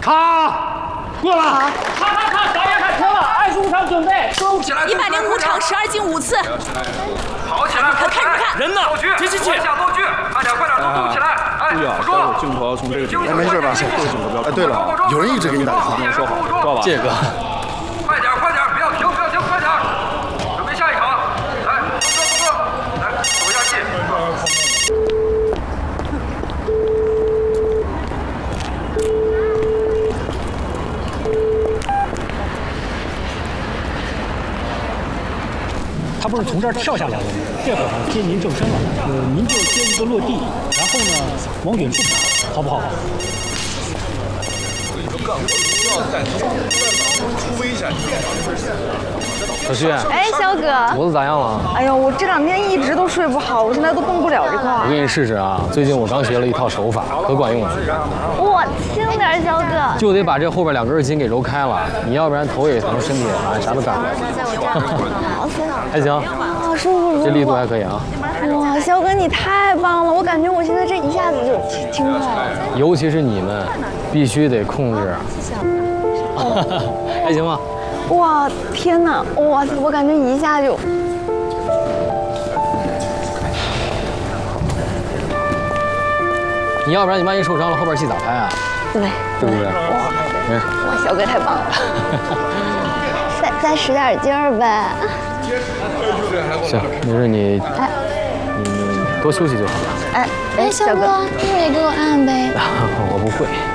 卡，过了。 卡，导演开车了，25场准备，动起来 ！105场12进5次。 跑起来， 看， 人呢？起，下道具，快点，动起来！哎，不说， 镜头要从这个角度。 没事吧？这个镜头不要。哎，对了，有人一直给你打电话， 跟我说好，说吧。 这个。 快点，不要停，快点！准备下一场，来，动作，来，走下去。 他不是从这儿跳下来的吗？这会儿接您正身了，您就接一个落地，然后呢往远处跑，好不好？ 小旭， 哎，肖哥， 脖子咋样了？ 哎呦，我这2天一直都睡不好，我现在都动不了这块。 我给你试试啊，最近我刚学了一套手法，可管用了。 我轻点，肖哥。 就得把这后边2根筋给揉开了，你要不然头也疼，身体也麻，啥都干不了。 好， 还行， 啊，舒服。 这力度还可以啊。 哇，肖哥你太棒了，我感觉我现在这一下子就轻快了。 尤其是你们，必须得控制。还行吗？ 哇，天哪！哇，我感觉一下就…… 你要不然你万一受伤了，后边戏咋拍啊？ 对， 对不对？ 哇，肖哥太棒了！再使点劲儿呗。 行，没事，你多休息就好了。 哎， 肖哥，一会儿也给我按呗。 我不会。